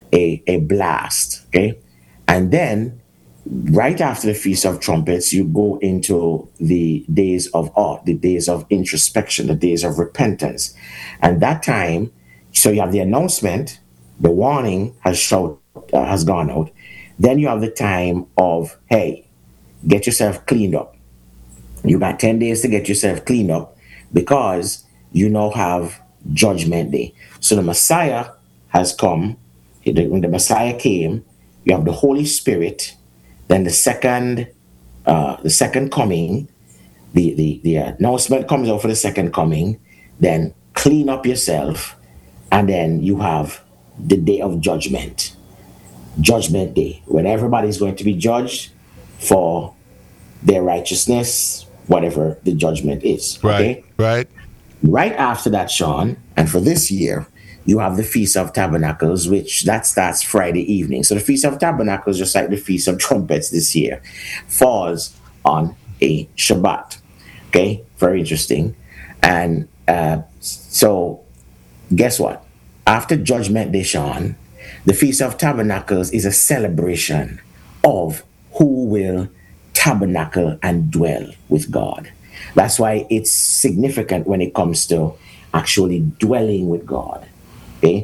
a blast. Okay. And then right after the Feast of Trumpets, you go into the days of awe, the days of introspection, the days of repentance. And that time, so you have the announcement, the warning has gone out. Then you have the time of, hey, get yourself cleaned up. You got 10 days to get yourself cleaned up because you now have Judgment Day. So the Messiah has come. When the Messiah came, you have the Holy Spirit. Then the second coming, the announcement comes out for the second coming. Then clean up yourself, and then you have the day of judgment, Judgment Day, when everybody's going to be judged for their righteousness, whatever the judgment is. Right, Okay. right. Right after that, Sean, and for this year, you have the Feast of Tabernacles, which that starts Friday evening. So the Feast of Tabernacles, just like the Feast of Trumpets this year, falls on a Shabbat. Okay, very interesting. And so, guess what? After Judgment Day, Sean, the Feast of Tabernacles is a celebration of who will tabernacle and dwell with God. That's why it's significant when it comes to actually dwelling with God. Okay.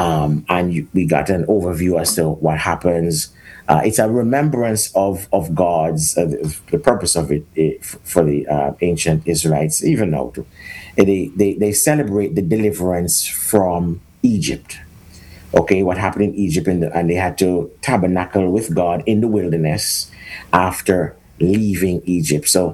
We got an overview as to what happens. It's a remembrance of God's, the purpose of it, for the ancient Israelites, even now. Too. They celebrate the deliverance from Egypt. Okay, what happened in Egypt, and they had to tabernacle with God in the wilderness after leaving Egypt. So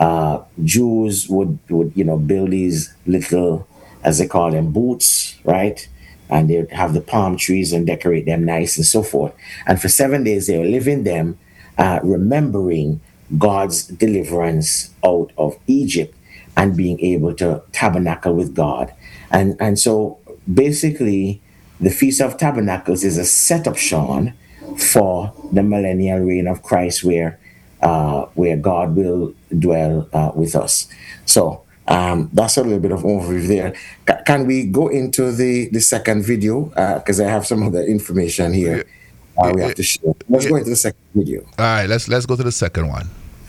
Jews would build these little, as they call them, booths, right? And they'd have the palm trees and decorate them nice and so forth. And for 7 days they will live in them, remembering God's deliverance out of Egypt and being able to tabernacle with God. And so basically, the Feast of Tabernacles is a setup, Sean, for the millennial reign of Christ, where God will dwell with us. So that's a little bit of overview there. Can we go into the second video? Because I have some other information here Yeah, we have to share. Let's yeah. go into the second video. All right, let's go to the second one.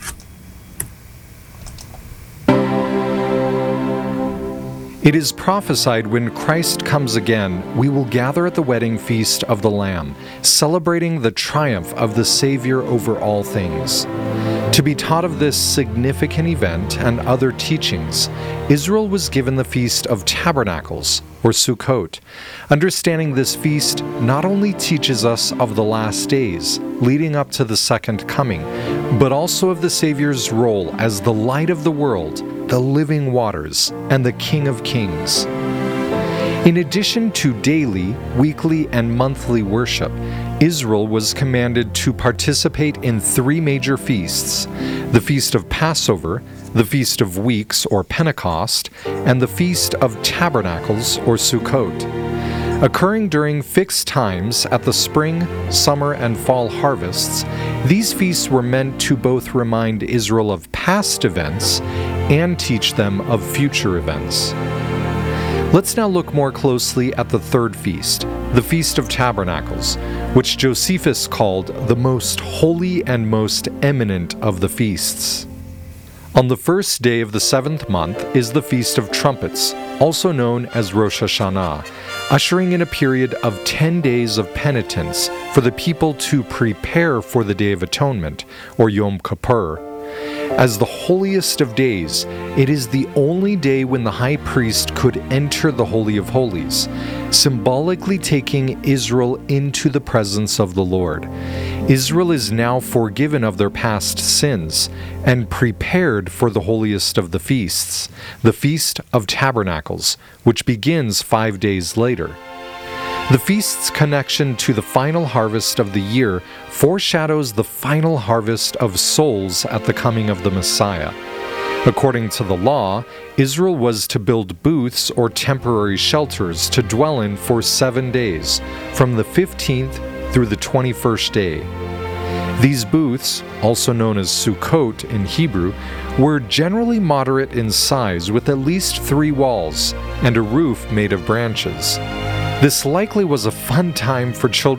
It is prophesied when Christ comes again, we will gather at the wedding feast of the Lamb, celebrating the triumph of the Savior over all things. To be taught of this significant event and other teachings, Israel was given the Feast of Tabernacles, or Sukkot. Understanding this feast not only teaches us of the last days, leading up to the second coming, but also of the Savior's role as the light of the world, the living waters, and the King of Kings. In addition to daily, weekly, and monthly worship, Israel was commanded to participate in three major feasts: the Feast of Passover, the Feast of Weeks, or Pentecost, and the Feast of Tabernacles, or Sukkot. Occurring during fixed times at the spring, summer, and fall harvests, these feasts were meant to both remind Israel of past events and teach them of future events. Let's now look more closely at the third feast, the Feast of Tabernacles, which Josephus called the most holy and most eminent of the feasts. On the first day of the seventh month is the Feast of Trumpets, also known as Rosh Hashanah, ushering in a period of 10 days of penitence for the people to prepare for the Day of Atonement, or Yom Kippur. As the holiest of days, it is the only day when the high priest could enter the Holy of Holies, symbolically taking Israel into the presence of the Lord. Israel is now forgiven of their past sins and prepared for the holiest of the feasts, the Feast of Tabernacles, which begins 5 days later. The feast's connection to the final harvest of the year foreshadows the final harvest of souls at the coming of the Messiah. According to the law, Israel was to build booths or temporary shelters to dwell in for 7 days, from the 15th through the 21st day. These booths, also known as Sukkot in Hebrew, were generally moderate in size with at least 3 walls and a roof made of branches. This likely was a fun time for children